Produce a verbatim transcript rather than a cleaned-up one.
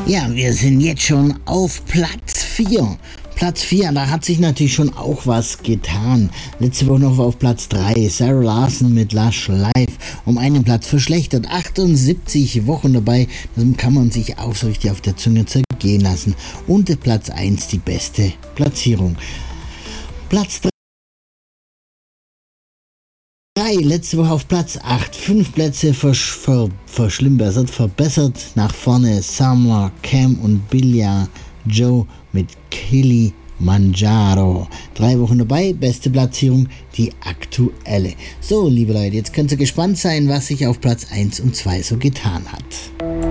Ja, wir sind jetzt schon auf Platz vier. Platz vier, da hat sich natürlich schon auch was getan. Letzte Woche noch auf Platz drei, Sarah Larson mit Lush Live, um einen Platz verschlechtert. achtundsiebzig Wochen dabei, das kann man sich auch so richtig auf der Zunge zergehen lassen. Und Platz eins, die beste Platzierung. Platz drei, letzte Woche auf Platz acht, fünf Plätze versch ver verschlimmbessert, verbessert nach vorne. Summer, Cam und Billia Joe mit Kilimanjaro. Drei Wochen dabei, beste Platzierung, die aktuelle. So, liebe Leute, jetzt könnt ihr gespannt sein, was sich auf Platz eins und zwei so getan hat.